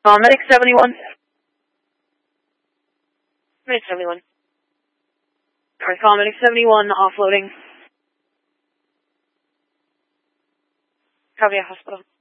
Medic 71. Medic 71. Alright, call Medic 71, offloading. Copy, hospital.